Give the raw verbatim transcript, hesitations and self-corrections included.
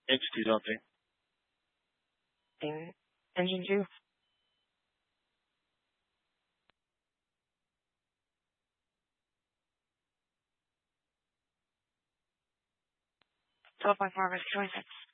Entity something. En- engine two. twelve point four risk twenty-six.